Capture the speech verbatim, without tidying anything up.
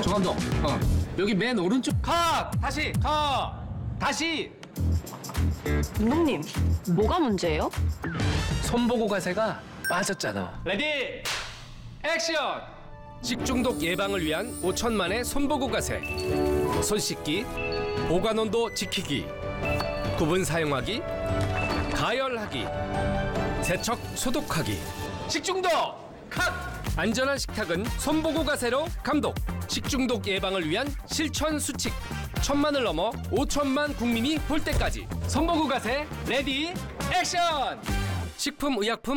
조 감독, 어. 여기 맨 오른쪽. 컷! 다시, 컷! 다시! 감독님, 뭐가 문제예요? 손보고 가세가 빠졌잖아. 레디, 액션! 식중독 예방을 위한 오천만의 손보고 가세. 손 씻기, 보관 온도 지키기, 구분 사용하기, 가열하기, 세척 소독하기. 식중독! 컷! 안전한 식탁은 손보고 가세로 감독. 식중독 예방을 위한 실천 수칙. 천만을 넘어 오천만 국민이 볼 때까지. 손보고 가세, 레디, 액션! 식품의약품